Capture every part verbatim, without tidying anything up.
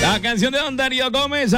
La canción de Don Darío Gómez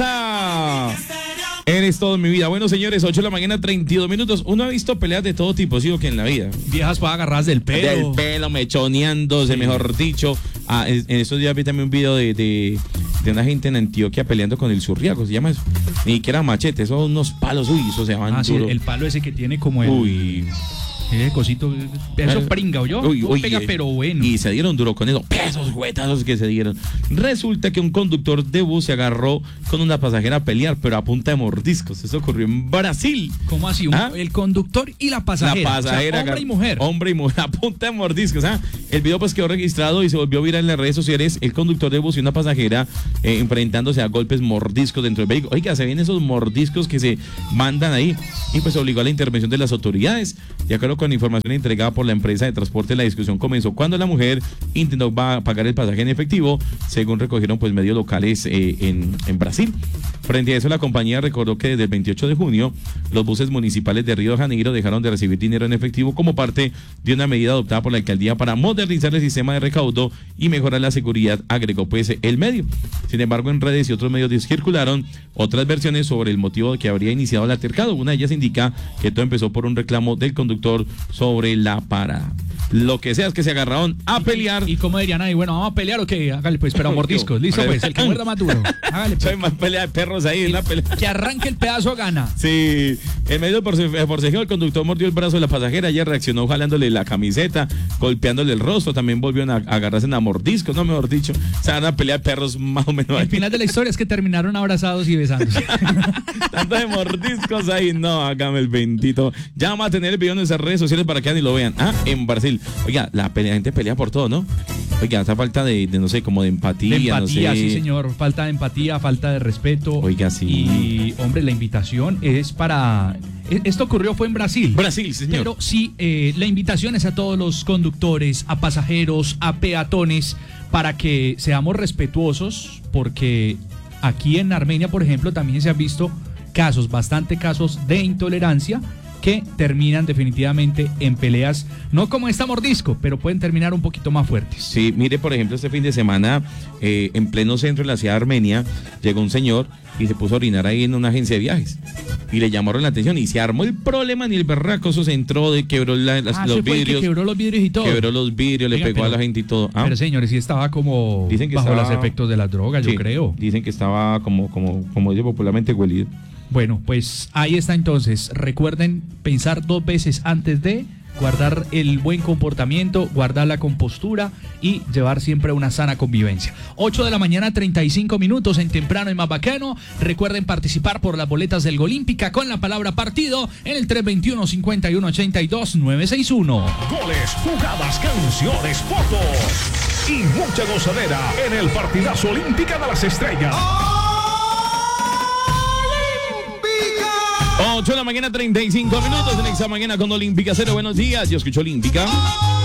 Zapata. Eres todo en mi vida. Bueno, señores, ocho de la mañana, treinta y dos minutos. Uno ha visto peleas de todo tipo, ¿sí o qué? En la vida. Viejas para agarradas del pelo. Del pelo, mechoneándose, sí. Mejor dicho. Ah, en estos días vi también un video de, de, de una gente en Antioquia peleando con el surriaco, ¿se llama eso? Ni siquiera machete, son unos palos, uy, eso se van Ah, duro. sí, el palo ese que tiene como el... Uy... Ese cosito, eso pringa, ¿oyó? Uy, uy, pega, pero bueno. Y se dieron duro con eso, pesos, huetazos que se dieron. Resulta que un conductor de bus se agarró con una pasajera a pelear, pero a punta de mordiscos. Eso ocurrió en Brasil. ¿Cómo así? Un, ¿Ah? El conductor y la pasajera. La pasajera. O sea, hombre y mujer. Hombre y mujer, a punta de mordiscos. ¿Ah? El video pues quedó registrado y se volvió viral en las redes sociales. El conductor de bus y una pasajera eh, enfrentándose a golpes, mordiscos dentro del vehículo. Oiga, se vienen esos mordiscos que se mandan ahí. Y pues obligó a la intervención de las autoridades. De acuerdo con información entregada por la empresa de transporte, la discusión comenzó cuando la mujer intentó pagar el pasaje en efectivo, según recogieron pues medios locales eh, en, en Brasil. Frente a eso, la compañía recordó que desde el veintiocho de junio los buses municipales de Río de Janeiro dejaron de recibir dinero en efectivo como parte de una medida adoptada por la alcaldía para modernizar el sistema de recaudo y mejorar la seguridad, agregó pues el medio. Sin embargo, en redes y otros medios circularon otras versiones sobre el motivo de que habría iniciado el altercado. Una de ellas indica que todo empezó por un reclamo del conductor sobre la parada. Lo que sea es que se agarraron a pelear. ¿Y cómo dirían ahí? Bueno, ¿vamos a pelear o qué? Hágale pues, pero a mordiscos. Listo pues, el que muerda más duro. Hágale pues. Hay más pelea de perros ahí, en la pelea. Que arranque el pedazo gana. Sí. En medio del forcejeo, el conductor mordió el brazo de la pasajera. Ella reaccionó jalándole la camiseta, golpeándole el rostro. También volvieron a agarrarse en a mordiscos, no mejor dicho. O sea, una pelea de perros más o menos ahí. El final de la historia es que terminaron abrazados y besándose. Tanto de mordiscos ahí. No, hágame el bendito. Ya vamos a tener el video en nuestras redes sociales para que ni lo vean. Ah, en Brasil. Oiga, la, pelea, la gente pelea por todo, ¿no? Oiga, esa falta de, de, no sé, como de empatía, de empatía, no sé. sí, señor. Falta de empatía, falta de respeto. Oiga, sí. Y, hombre, la invitación es para... Esto ocurrió, fue en Brasil. Brasil, señor. Pero sí, eh, la invitación es a todos los conductores, a pasajeros, a peatones, para que seamos respetuosos, porque aquí en Armenia, por ejemplo, también se han visto casos, bastante casos de intolerancia, que terminan definitivamente en peleas, no como esta mordisco, pero pueden terminar un poquito más fuertes. Sí, mire, por ejemplo, este fin de semana, eh, en pleno centro de la ciudad de Armenia, llegó un señor y se puso a orinar ahí en una agencia de viajes. Y le llamaron la atención y se armó el problema, ni el berracoso se entró, de quebró la, las, ah, los vidrios. Que quebró los vidrios y todo. Quebró los vidrios, Oiga, le pegó pero, a la gente y todo. ¿Ah? Pero señores, sí estaba como dicen que bajo estaba, los efectos de las drogas, sí, yo creo. Dicen que estaba como, como, como dice popularmente, huelido. Bueno, pues ahí está entonces. Recuerden pensar dos veces antes de guardar el buen comportamiento, guardar la compostura y llevar siempre una sana convivencia. ocho de la mañana, treinta y cinco minutos en Temprano y Más Bacano. Recuerden participar por las boletas del Golímpica con la palabra partido en el tres veintiuno, cincuenta y uno, ochenta y dos, nueve sesenta y uno. Goles, jugadas, canciones, fotos y mucha gozadera en el partidazo Olímpica de las Estrellas. ocho de la mañana, treinta y cinco minutos en esta mañana con Olímpica Cero. Buenos días, yo escucho Olímpica.